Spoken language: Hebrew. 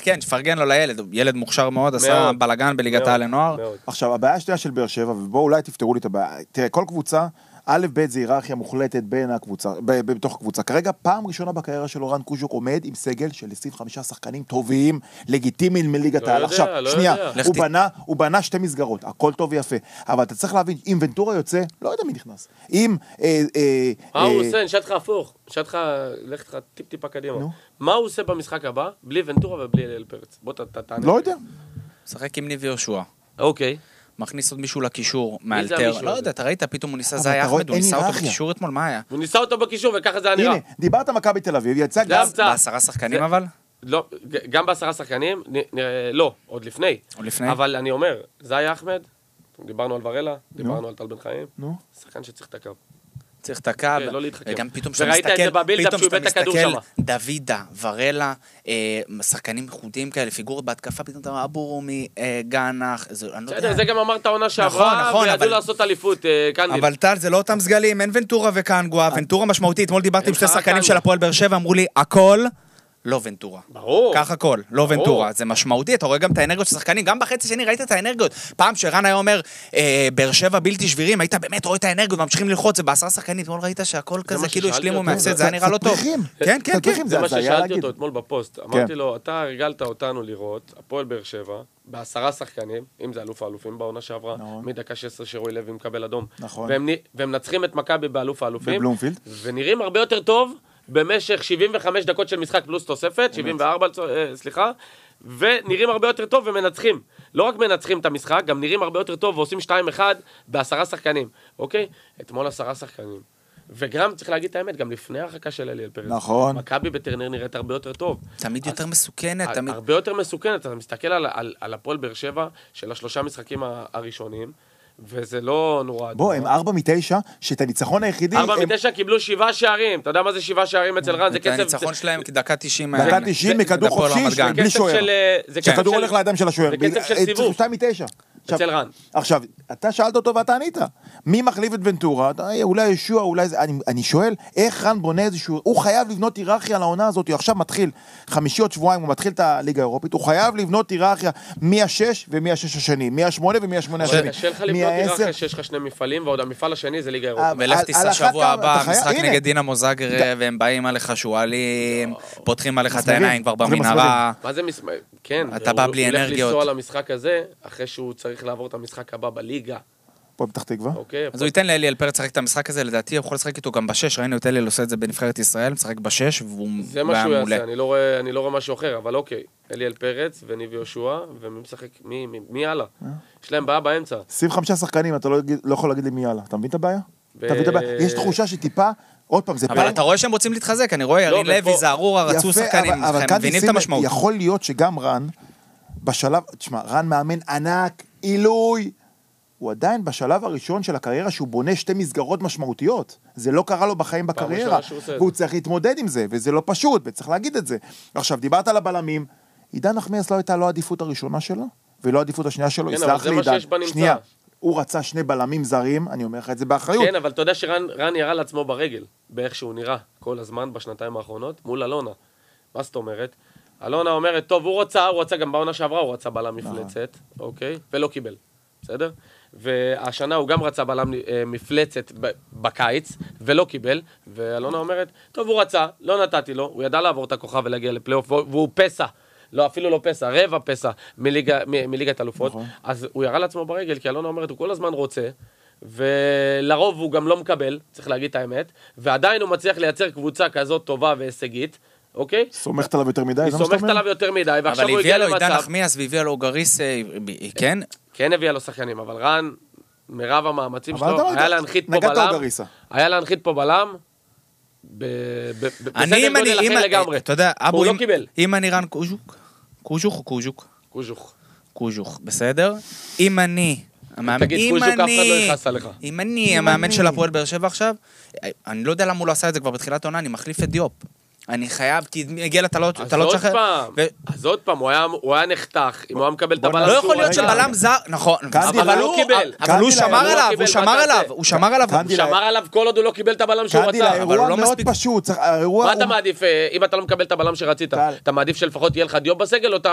כן, שפרגן לו לילד, ילד מוכשר מאוד, עשה בלגן בליגת העל לנוער. עכשיו, הבעיה השנייה של באר שבע, ובואו אולי תפתרו לי את הבעיה, תראה, כל קבוצה, א' ב' זה היררכיה מוחלטת בין הקבוצה, בתוך הקבוצה. כרגע, פעם ראשונה בקריירה של רן קוז'וק עומד עם סגל של 25 שחקנים טובים, לגיטימיים מליגת העל. עכשיו, שנייה, הוא בנה שתי מסגרות, הכל טוב ויפה, אבל אתה צריך להבין, אם ונטורה יוצא, לא יודע מי נכנס. אם... מה הוא עושה? נשאל לך הפוך, נשאל לך, לך לך טיפ-טיפה קדימה. מה הוא עושה במשחק הבא, בלי ונטורה ובלי אליאל פרץ? בוא תענה. לא יודע. שחק עם ניב יהושע. אוקיי. מכניס עוד מישהו לקישור, מאלתר, לא יודע, אתה ראית, פתאום הוא ניסה זי אחמד, הוא ניסה אותו בקישור אתמול, מה היה? הוא ניסה אותו בקישור וככה זה היה נראה. הנה, דיברת מכבי תל אביב, יצא גז... ב10 שחקנים אבל? לא, גם ב10 שחקנים, לא, עוד לפני. אבל אני אומר, זי אחמד, דיברנו על ורלה, דיברנו על טל בן חיים, שחקן שצריך את הקו. צריך את הקו, וגם פתאום וראית את זה בבילדאפ שהוא בית הכדור שם. דוידה, ורלה, שחקנים ייחודיים כאלה, פיגורות בהתקפה, פתאום אתה אבו רומי, גנח, זה גם אמרת העונה שעברה, וידעו לעשות אליפות, קנדיל. אבל טל, זה לא אותם סגלים, אין ונטורה וקנגואה, ונטורה משמעותית, אתמול דיברתי עם שתי שחקנים של הפועל באר שבע, אמרו לי, הכל לא ונטורה. ברור. כך הכל, לא ונטורה. זה משמעותי, אתה רואה גם את האנרגיות של שחקנים, גם בחצי שני ראית את האנרגיות. פעם שרן היה אומר, באר שבע בלתי שבירים, היית באמת רואה את האנרגיות, ממשיכים ללחוץ, זה ב10 שחקנים, אתמול ראית שהכל כזה כאילו השלימו מהפסד, זה היה נראה לא טוב. כן, כן, כן. זה מה ששאלתי אותו אתמול בפוסט. אמרתי לו, אתה הרגלת אותנו לראות, הפועל באר שבע, ב10 שחקנים, אם זה אלוף האלופים בעונה שעברה, מדקה 16 שרוי לוי מקבל אדום. והם מנצחים את מכבי באלוף האלופים, ונראים הרבה יותר טוב במשך 75 דקות של משחק פלוס תוספת, 74, סליחה, ונראים הרבה יותר טוב ומנצחים. לא רק מנצחים את המשחק, גם נראים הרבה יותר טוב ועושים 2-1 ב10 שחקנים. אוקיי? אתמול 10 שחקנים. וגם צריך להגיד את האמת, גם לפני ההרחקה של אליאל פרץ. נכון. מכבי בטרנר נראית הרבה יותר טוב. תמיד יותר מסוכנת. הרבה יותר מסוכנת. אתה מסתכל על הפועל באר שבע של השלושה משחקים הראשונים, וזה לא נורא. בוא, הם 4-9, שאת הניצחון היחידי... 4-9 קיבלו 7 שערים. אתה יודע מה זה 7 שערים אצל רן? זה קצב... הניצחון שלהם כדקה 90... דקה 90 מכדור חופשי, בלי שוער. שכדור הולך לידיים של השוער. זה קצב של סיבוב. 2-9. אצל רן. עכשיו, אתה שאלת אותו ואתה ענית. מי מחליף את ונטורה? אולי ישוע, אולי זה... אני שואל, איך רן בונה איזשהו... הוא חייב לבנות היררכיה לעונה הזאת. הוא עכשיו מתחיל, 5 עוד שבועיים, הוא מתחיל את הליגה האירופית. הוא חייב לבנות היררכיה מ-6 ומ-6 השני. מ-8 ומ-8 השני. קשה לך לבנות היררכיה שיש לך שני מפעלים, ועוד המפעל השני זה ליגה אירופית. ולך תיסע שבוע הבא, משחק נגד דינמו זאגרב, והם באים עליך שועלים, פותחים עליך את העיניים כבר במנהרה. מה זה כן, אתה בא בלי אנרגיות. הוא הולך לנסוע למשחק הזה, אחרי שהוא צריך לעבור את המשחק הבא בליגה. פה פתח תקווה. אז הוא ייתן לאליאל פרץ לשחק את המשחק הזה, לדעתי הוא יכול לשחק איתו גם ב6, ראינו את אליאל עושה את זה בנבחרת ישראל, משחק ב6, זה מה שהוא יעשה, אני לא רואה משהו אחר, אבל אוקיי, אליאל פרץ וניב יהושע, ומי משחק, מי הלאה? יש להם בעיה באמצע. 25 שחקנים, אתה לא יכול להגיד לי מי הלאה. אתה מבין את הבעיה? יש תחושה שטיפה, עוד פעם זה... אבל אתה רואה שהם רוצים להתחזק, אני רואה ירין לוי, זערורה, רצו שחקנים, מבינים את המשמעות. יכול להיות שגם רן, בשלב, תשמע, רן מאמן ענק, עילוי, הוא עדיין בשלב הראשון של הקריירה שהוא בונה שתי מסגרות משמעותיות. זה לא קרה לו בחיים בקריירה, והוא צריך להתמודד עם זה, וזה לא פשוט, וצריך להגיד את זה. עכשיו, דיברת על הבלמים, עידן נחמיאס לא הייתה לא העדיפות הראשונה שלו, ולא העדיפות השנייה שלו, יסלח לי עידן. שנייה, הוא רצה שני בלמים זרים, אני אומר לך את זה באחריות. כן, אבל אתה יודע שרן ירה לעצמו ברגל, באיך שהוא נראה כל הזמן בשנתיים האחרונות, מול אלונה. מה זאת אומרת? אלונה אומרת, טוב, הוא רצה גם בעונה שעברה, הוא רצה בלם מפלצת, אוקיי? ולא קיבל. בסדר? והשנה הוא גם רצה בלם מפלצת בקיץ, ולא קיבל, ואלונה אומרת, טוב, הוא רצה, לא נתתי לו, הוא ידע לעבור את הכוכב ולהגיע לפלייאוף, והוא פסע, לא, אפילו לא פסע, רבע פסע מליגת אלופות, אז הוא ירה לעצמו ברגל, כי אלונה אומרת, הוא כל הזמן רוצה, ולרוב הוא גם לא מקבל, צריך להגיד את האמת, ועדיין הוא מצליח לייצר קבוצה כזאת טובה והישגית, אוקיי? סומכת עליו יותר מדי, היא סומכת עליו יותר מדי, ועכשיו הוא הגיע למצב... אבל הביאה לו עידן נחמיאס והביאה לו גריס, כן? כן הביאה לו שחקנים, אבל רן, מרב המאמצים שלו, היה להנחית פה בלם, בסדר גודל אחר לגמרי. אתה יודע, הוא לא קיבל. אם אני רן קוז'וך או קוז'וק? קוז'וך, בסדר? אם אני... תגיד קוז'וק, אף אחד לא יכעס עליך. אם אני המאמן של הפועל באר שבע עכשיו, אני לא יודע למה הוא לא עשה את זה כבר בתחילת העונה, אני מחליף את דיופ. אני חייב, תגיע אתה לא תשחרר. אז עוד פעם, הוא היה נחתך, אם הוא היה מקבל את הבלם. לא יכול להיות שבלם זר, נכון, אבל הוא שמר עליו, כל עוד הוא לא קיבל את הבלם שהוא רצה. אבל הוא לא מאוד פשוט. מה אתה מעדיף, אם אתה לא מקבל את הבלם שרצית, אתה מעדיף שלפחות יהיה לך דיופ בסגל, או אתה